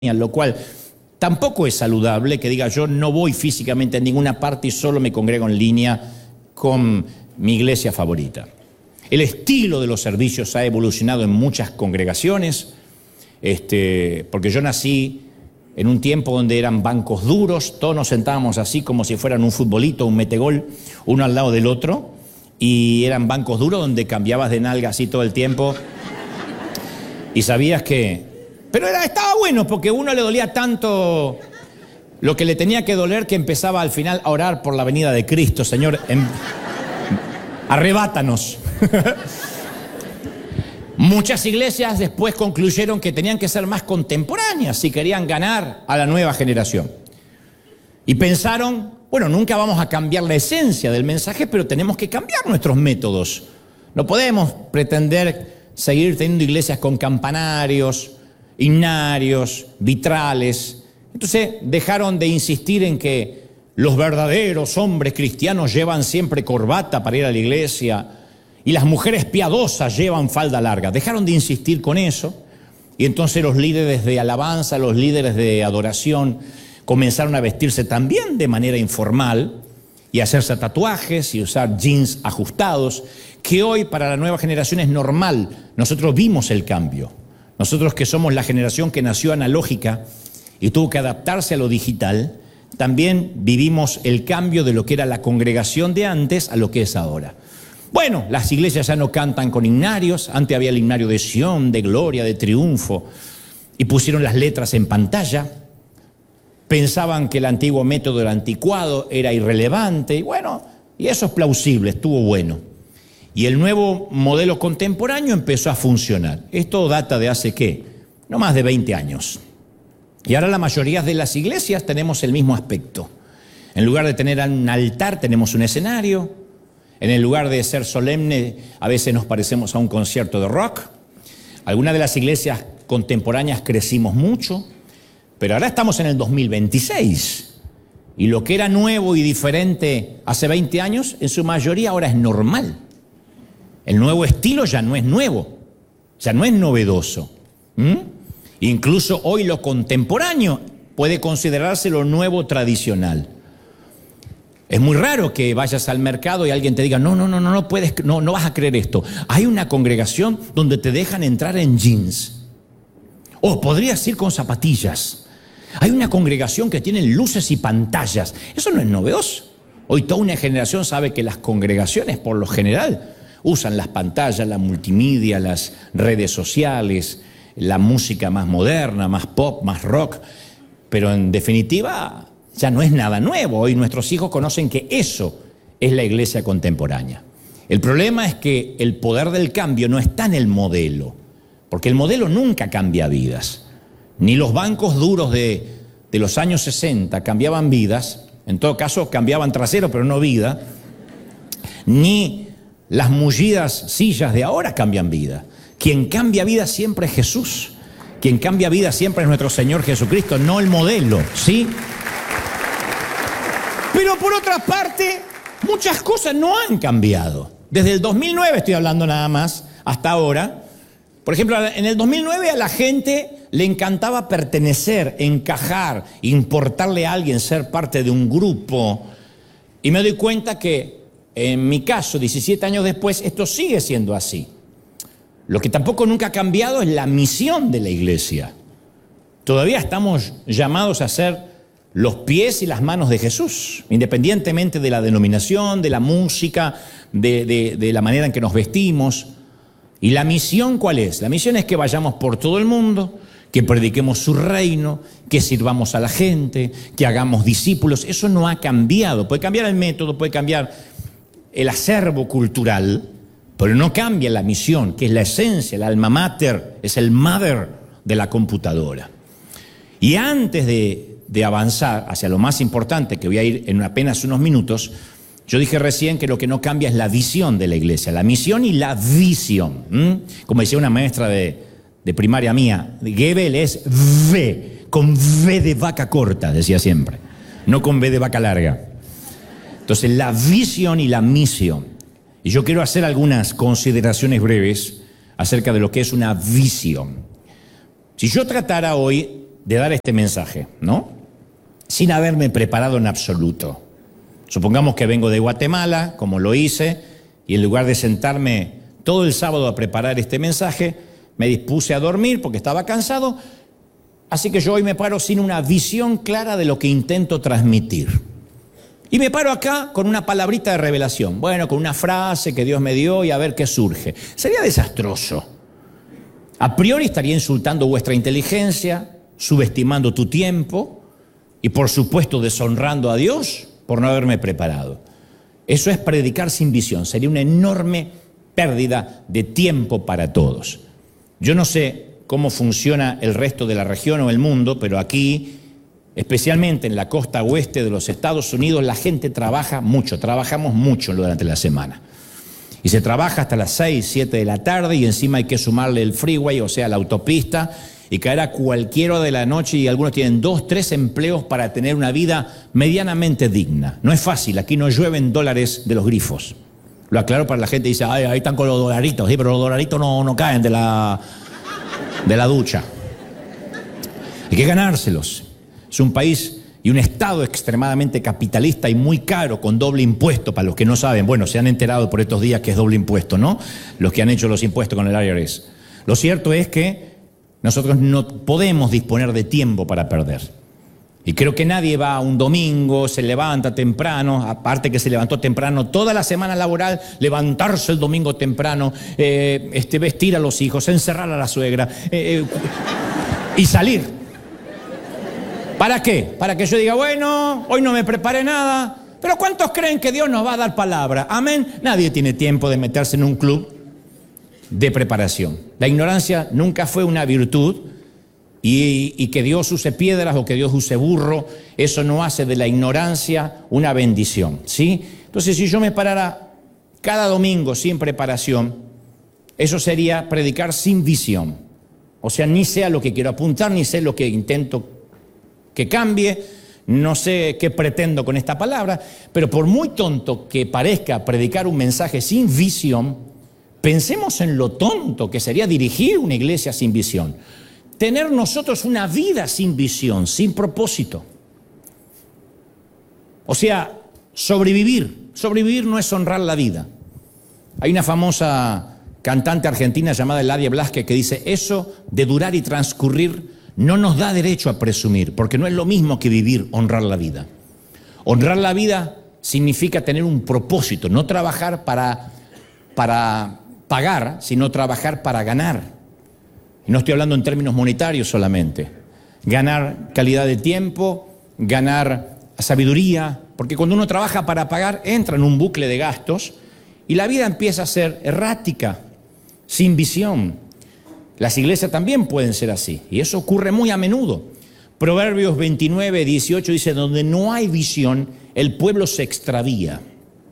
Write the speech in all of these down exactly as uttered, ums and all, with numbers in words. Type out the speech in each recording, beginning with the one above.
lo cual tampoco es saludable que diga yo no voy físicamente a ninguna parte y solo me congrego en línea con mi iglesia favorita. El estilo de los servicios ha evolucionado en muchas congregaciones, este, porque yo nací en un tiempo donde eran bancos duros, todos nos sentábamos así como si fueran un futbolito, un metegol, uno al lado del otro, y eran bancos duros donde cambiabas de nalga así todo el tiempo, y sabías que... Pero era, estaba bueno porque a uno le dolía tanto lo que le tenía que doler que empezaba al final a orar por la venida de Cristo. Señor, en... arrebátanos. Muchas iglesias después concluyeron que tenían que ser más contemporáneas si querían ganar a la nueva generación. Y pensaron, bueno, nunca vamos a cambiar la esencia del mensaje, pero tenemos que cambiar nuestros métodos. No podemos pretender seguir teniendo iglesias con campanarios, himnarios, vitrales. Entonces dejaron de insistir en que los verdaderos hombres cristianos llevan siempre corbata para ir a la iglesia y las mujeres piadosas llevan falda larga. Dejaron de insistir con eso y entonces los líderes de alabanza, los líderes de adoración comenzaron a vestirse también de manera informal y a hacerse tatuajes y usar jeans ajustados, que hoy para la nueva generación es normal. Nosotros vimos el cambio. Nosotros que somos la generación que nació analógica y tuvo que adaptarse a lo digital, también vivimos el cambio de lo que era la congregación de antes a lo que es ahora. Bueno, las iglesias ya no cantan con himnarios, antes había el himnario de Sión, de gloria, de triunfo, y pusieron las letras en pantalla. Pensaban que el antiguo método era anticuado, era irrelevante, y bueno, y eso es plausible, estuvo bueno. Y el nuevo modelo contemporáneo empezó a funcionar. Esto data de hace, ¿qué? No más de veinte años. Y ahora la mayoría de las iglesias tenemos el mismo aspecto. En lugar de tener un altar, tenemos un escenario. En el lugar de ser solemne, a veces nos parecemos a un concierto de rock. Algunas de las iglesias contemporáneas crecimos mucho, pero ahora estamos en el dos mil veintiséis. Y lo que era nuevo y diferente hace veinte años, en su mayoría ahora es normal. El nuevo estilo ya no es nuevo, ya no es novedoso. ¿Mm? Incluso hoy lo contemporáneo puede considerarse lo nuevo tradicional. Es muy raro que vayas al mercado y alguien te diga, no, no, no, no, no puedes, no, no vas a creer esto. Hay una congregación donde te dejan entrar en jeans. O podrías ir con zapatillas. Hay una congregación que tiene luces y pantallas. Eso no es novedoso. Hoy toda una generación sabe que las congregaciones, por lo general, usan las pantallas, la multimedia, las redes sociales, la música más moderna, más pop, más rock. Pero en definitiva ya no es nada nuevo. Hoy nuestros hijos conocen que eso es la iglesia contemporánea. El problema es que el poder del cambio no está en el modelo, porque el modelo nunca cambia vidas. Ni los bancos duros de, de los años sesenta cambiaban vidas, en todo caso cambiaban trasero pero no vida, ni las mullidas sillas de ahora cambian vida. Quien cambia vida siempre es Jesús. Quien cambia vida siempre es nuestro Señor Jesucristo, no el modelo, ¿sí? Pero por otra parte, muchas cosas no han cambiado. Desde el dos mil nueve estoy hablando nada más, hasta ahora. Por ejemplo, en el dos mil nueve a la gente le encantaba pertenecer, encajar, importarle a alguien, ser parte de un grupo. Y me doy cuenta que en mi caso, diecisiete años después, esto sigue siendo así. Lo que tampoco nunca ha cambiado es la misión de la iglesia. Todavía estamos llamados a ser los pies y las manos de Jesús, independientemente de la denominación, de la música, de, de, de la manera en que nos vestimos. ¿Y la misión cuál es? La misión es que vayamos por todo el mundo, que prediquemos su reino, que sirvamos a la gente, que hagamos discípulos. Eso no ha cambiado. Puede cambiar el método, puede cambiar el acervo cultural, pero no cambia la misión, que es la esencia, el alma mater, es el mother de la computadora. Y antes de, de avanzar hacia lo más importante, que voy a ir en apenas unos minutos, yo dije recién que lo que no cambia es la visión de la iglesia, la misión y la visión. ¿Mm? Como decía una maestra de, de primaria mía, Gebel es V, con V de vaca corta, decía siempre, no con V de vaca larga. Entonces, la visión y la misión. Y yo quiero hacer algunas consideraciones breves acerca de lo que es una visión. Si yo tratara hoy de dar este mensaje, ¿no? Sin haberme preparado en absoluto. Supongamos que vengo de Guatemala, como lo hice, y en lugar de sentarme todo el sábado a preparar este mensaje, me dispuse a dormir porque estaba cansado, así que yo hoy me paro sin una visión clara de lo que intento transmitir. Y me paro acá con una palabrita de revelación, bueno, con una frase que Dios me dio y a ver qué surge. Sería desastroso. A priori estaría insultando vuestra inteligencia, subestimando tu tiempo y por supuesto deshonrando a Dios por no haberme preparado. Eso es predicar sin visión, sería una enorme pérdida de tiempo para todos. Yo no sé cómo funciona el resto de la región o el mundo, pero aquí, especialmente en la costa oeste de los Estados Unidos, la gente trabaja mucho, trabajamos mucho durante la semana. Y se trabaja hasta las seis, siete de la tarde y encima hay que sumarle el freeway, o sea, la autopista, y caer a cualquier hora de la noche y algunos tienen dos, tres empleos para tener una vida medianamente digna. No es fácil, aquí no llueven dólares de los grifos. Lo aclaro para la gente que dice, ay, ahí están con los dolaritos, sí, pero los dolaritos no, no caen de la, de la ducha. Hay que ganárselos. Es un país y un estado extremadamente capitalista y muy caro, con doble impuesto, para los que no saben. Bueno, se han enterado por estos días que es doble impuesto, ¿no? Los que han hecho los impuestos con el I R S. Lo cierto es que nosotros no podemos disponer de tiempo para perder. Y creo que nadie va un domingo, se levanta temprano, aparte que se levantó temprano toda la semana laboral, levantarse el domingo temprano, eh, este, vestir a los hijos, encerrar a la suegra eh, eh, y salir. ¿Para qué? Para que yo diga, bueno, hoy no me preparé nada. Pero ¿cuántos creen que Dios nos va a dar palabra? Amén. Nadie tiene tiempo de meterse en un club de preparación. La ignorancia nunca fue una virtud y, y que Dios use piedras o que Dios use burro, eso no hace de la ignorancia una bendición, ¿sí? Entonces, si yo me parara cada domingo sin preparación, eso sería predicar sin visión. O sea, ni sé a lo que quiero apuntar, ni sé lo que intento que cambie, no sé qué pretendo con esta palabra, pero por muy tonto que parezca predicar un mensaje sin visión, pensemos en lo tonto que sería dirigir una iglesia sin visión. Tener nosotros una vida sin visión, sin propósito. O sea, sobrevivir. Sobrevivir no es honrar la vida. Hay una famosa cantante argentina llamada Eladia Blasquez que dice, eso de durar y transcurrir no nos da derecho a presumir, porque no es lo mismo que vivir, honrar la vida. Honrar la vida significa tener un propósito, no trabajar para, para pagar, sino trabajar para ganar. Y no estoy hablando en términos monetarios solamente. Ganar calidad de tiempo, ganar sabiduría, porque cuando uno trabaja para pagar, entra en un bucle de gastos y la vida empieza a ser errática, sin visión. Las iglesias también pueden ser así, y eso ocurre muy a menudo. Proverbios veintinueve, dieciocho dice, donde no hay visión, el pueblo se extravía.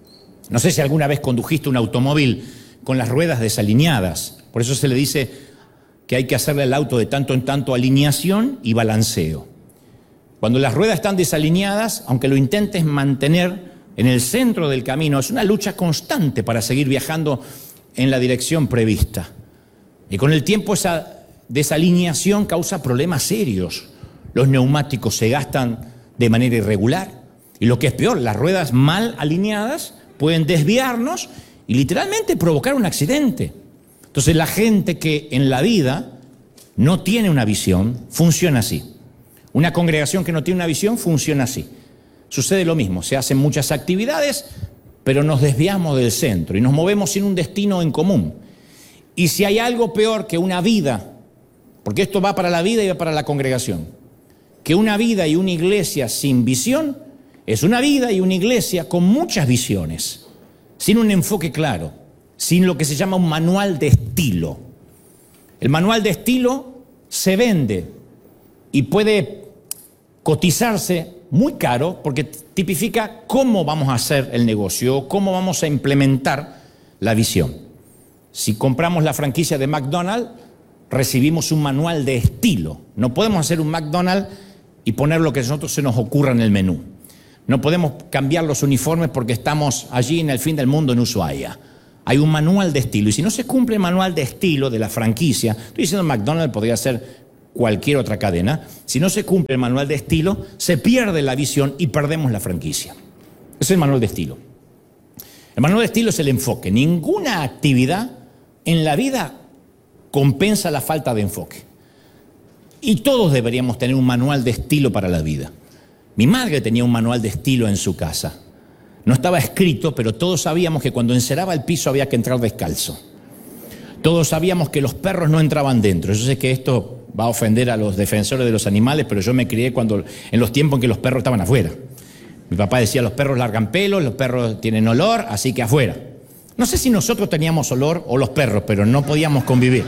No sé si alguna vez condujiste un automóvil con las ruedas desalineadas, por eso se le dice que hay que hacerle al auto de tanto en tanto alineación y balanceo. Cuando las ruedas están desalineadas, aunque lo intentes mantener en el centro del camino, es una lucha constante para seguir viajando en la dirección prevista. Y con el tiempo esa desalineación causa problemas serios. Los neumáticos se gastan de manera irregular. Y lo que es peor, las ruedas mal alineadas pueden desviarnos y literalmente provocar un accidente. Entonces la gente que en la vida no tiene una visión, funciona así. Una congregación que no tiene una visión funciona así. Sucede lo mismo, se hacen muchas actividades, pero nos desviamos del centro y nos movemos sin un destino en común. Y si hay algo peor que una vida, porque esto va para la vida y va para la congregación, que una vida y una iglesia sin visión, es una vida y una iglesia con muchas visiones, sin un enfoque claro, sin lo que se llama un manual de estilo. El manual de estilo se vende y puede cotizarse muy caro porque tipifica cómo vamos a hacer el negocio, cómo vamos a implementar la visión. Si compramos la franquicia de McDonald's, recibimos un manual de estilo. No podemos hacer un McDonald's y poner lo que a nosotros se nos ocurra en el menú. No podemos cambiar los uniformes porque estamos allí en el fin del mundo en Ushuaia. Hay un manual de estilo. Y si no se cumple el manual de estilo de la franquicia, estoy diciendo McDonald's, podría ser cualquier otra cadena, si no se cumple el manual de estilo, se pierde la visión y perdemos la franquicia. Ese es el manual de estilo. El manual de estilo es el enfoque. Ninguna actividad en la vida compensa la falta de enfoque. Y todos deberíamos tener un manual de estilo para la vida. Mi madre tenía un manual de estilo en su casa. No estaba escrito, pero todos sabíamos que cuando enceraba el piso había que entrar descalzo. Todos sabíamos que los perros no entraban dentro. Yo sé que esto va a ofender a los defensores de los animales, pero yo me crié cuando, en los tiempos en que los perros estaban afuera. Mi papá decía, los perros largan pelos, los perros tienen olor, así que afuera. No sé si nosotros teníamos olor o los perros, pero no podíamos convivir.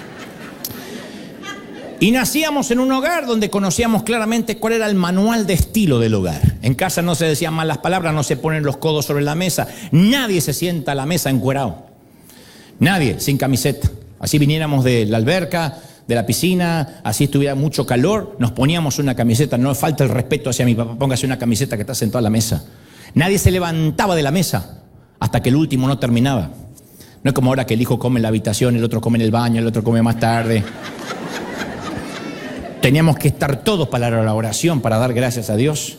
Y nacíamos en un hogar donde conocíamos claramente cuál era el manual de estilo del hogar. En casa no se decían malas palabras, no se ponen los codos sobre la mesa. Nadie se sienta a la mesa encuerado. Nadie, sin camiseta. Así viniéramos de la alberca, de la piscina, así estuviera mucho calor, nos poníamos una camiseta. No falta el respeto hacia mi papá, póngase una camiseta que está sentado a la mesa. Nadie se levantaba de la mesa hasta que el último no terminaba. No es como ahora que el hijo come en la habitación, el otro come en el baño, el otro come más tarde. Teníamos que estar todos para la oración, para dar gracias a Dios.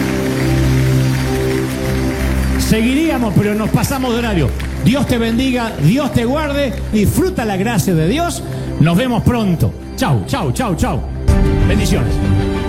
Seguiríamos, pero nos pasamos de horario. Dios te bendiga, Dios te guarde, disfruta la gracia de Dios. Nos vemos pronto. Chau, chau, chau, chau. Bendiciones.